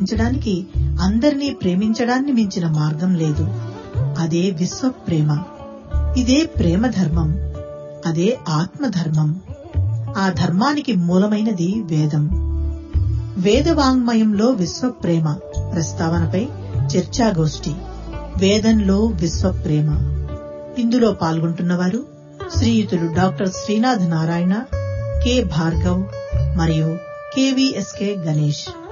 ప్రేమించడానికి అందరినీ ప్రేమించడాన్ని మించిన మార్గం లేదు. అదే విశ్వప్రేమ. ఇదే ప్రేమ ధర్మం. అదే ఆత్మధర్మం. ఆ ధర్మానికి మూలమైనది వేదం. వేదవాంగ్మయంలో విశ్వప్రేమ ప్రస్తావనపై చర్చాగోష్ఠి. వేదంలో విశ్వప్రేమ. ఇందులో పాల్గొంటున్నవారు శ్రీయుతులు డాక్టర్ శ్రీనాథ్ నారాయణ, కె భార్గవ్ మరియు కెవిఎస్కే గణేష్.